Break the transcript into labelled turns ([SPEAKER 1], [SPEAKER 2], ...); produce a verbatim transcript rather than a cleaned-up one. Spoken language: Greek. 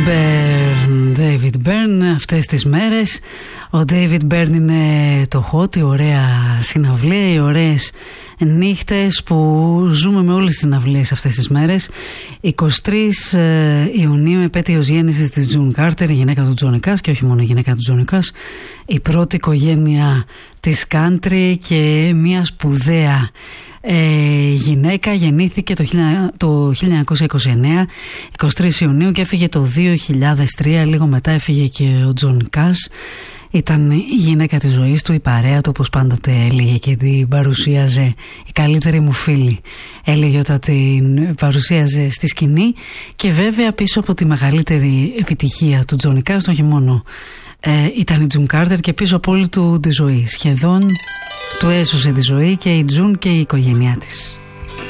[SPEAKER 1] Byrne, David Byrne, αυτές τις μέρες. Ο David Byrne είναι το hot, η ωραία συναυλία, οι ωραίες νύχτες που ζούμε με όλες τις συναυλίες αυτές τις μέρες. εικοστή τρίτη Ιουνίου, επέτειος γέννησης της June Carter, η γυναίκα του Johnny Cash, και όχι μόνο η γυναίκα του Johnny Cash, η πρώτη οικογένεια της country και μια σπουδαία Ε, γυναίκα. Γεννήθηκε το, το χίλια εννιακόσια είκοσι εννέα, εικοστή τρίτη Ιουνίου, και έφυγε το δύο χιλιάδες τρία. Λίγο μετά έφυγε και ο Τζον Κάς. Ήταν η γυναίκα της ζωής του, η παρέα του, όπως πάντοτε έλεγε, και την παρουσίαζε, η καλύτερη μου φίλη, έλεγε όταν την παρουσίαζε στη σκηνή. Και βέβαια πίσω από τη μεγαλύτερη επιτυχία του Τζον Κάς, όχι μόνο ε, ήταν η Τζουν Κάρτερ, και πίσω από όλη του τη ζωή, σχεδόν του έσωσε τη ζωή και η Τζουν και η οικογένειά της.